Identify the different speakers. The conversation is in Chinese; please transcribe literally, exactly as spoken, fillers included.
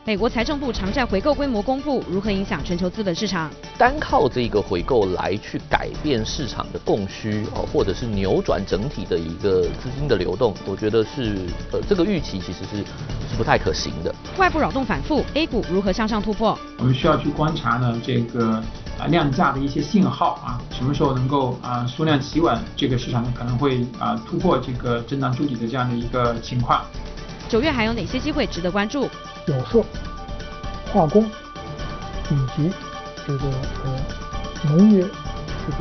Speaker 1: 美国财政部偿债回购规模公布，如何影响全球资本市场？
Speaker 2: 单靠这个回购来去改变市场的供需哦，或者是扭转整体的一个资金的流动，我觉得是呃这个预期其实是是不太可行的。
Speaker 1: 外部扰动反复 ，A 股如何向上突破？
Speaker 3: 我们需要去观察呢这个啊量价的一些信号啊，什么时候能够啊缩量企稳，这个市场可能会啊突破这个震荡筑底的这样的一个情况。
Speaker 1: 九月还有哪些机会值得关注？
Speaker 4: 有色、化工以及这个呃农业